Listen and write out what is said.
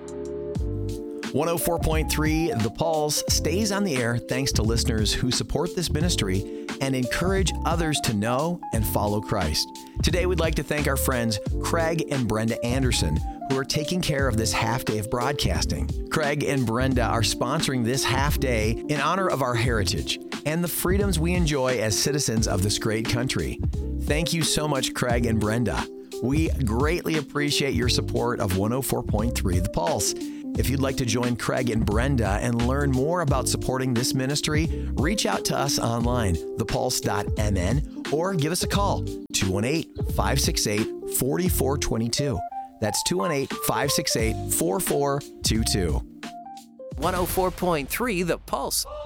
104.3 The Pulse stays on the air thanks to listeners who support this ministry and encourage others to know and follow Christ. Today, we'd like to thank our friends Craig and Brenda Anderson, who are taking care of this half day of broadcasting. Craig and Brenda are sponsoring this half day in honor of our heritage and the freedoms we enjoy as citizens of this great country. Thank you so much, Craig and Brenda. We greatly appreciate your support of 104.3 The Pulse. If you'd like to join Craig and Brenda and learn more about supporting this ministry, reach out to us online, thepulse.mn, or give us a call, 218-568-4422. That's 218-568-4422. 104.3 The Pulse.